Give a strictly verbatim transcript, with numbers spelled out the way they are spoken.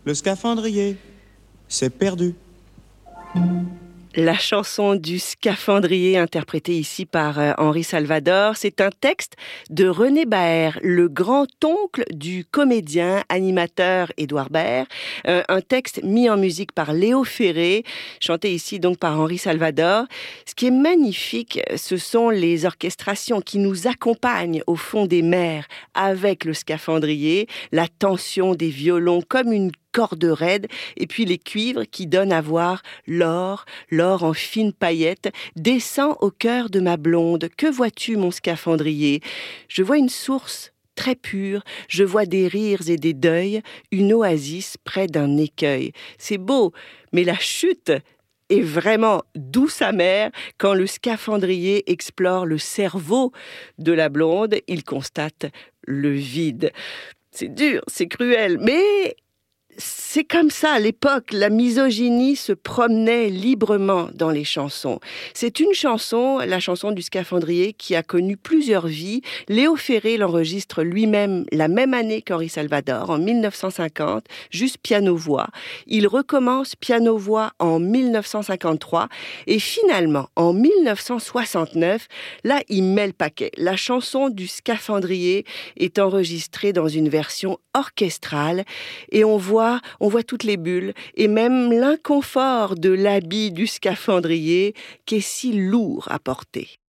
Le scaphandrier s'est perdu. La chanson du scaphandrier, interprétée ici par euh, Henri Salvador, c'est un texte de René Baer, le grand-oncle du comédien, animateur Édouard Baer. Euh, un texte mis en musique par Léo Ferré, chanté ici donc par Henri Salvador. Ce qui est magnifique, ce sont les orchestrations qui nous accompagnent au fond des mers avec le scaphandrier, la tension des violons comme une corde raide, et puis les cuivres qui donnent à voir l'or, l'or en fines paillettes, descend au cœur de ma blonde. Que vois-tu, mon scaphandrier? Je vois une source très pure, je vois des rires et des deuils, une oasis près d'un écueil. C'est beau, mais la chute est vraiment douce amère quand le scaphandrier explore le cerveau de la blonde. Il constate le vide. C'est dur, c'est cruel, mais c'est comme ça, à l'époque, la misogynie se promenait librement dans les chansons. C'est une chanson, la chanson du scaphandrier, qui a connu plusieurs vies. Léo Ferré l'enregistre lui-même la même année qu'Henri Salvador, en mille neuf cent cinquante, juste piano-voix. Il recommence piano-voix en mille neuf cent cinquante-trois et finalement, en mille neuf cent soixante-neuf, là, il met le paquet. La chanson du scaphandrier est enregistrée dans une version orchestrale et on voit On voit toutes les bulles et même l'inconfort de l'habit du scaphandrier qui est si lourd à porter.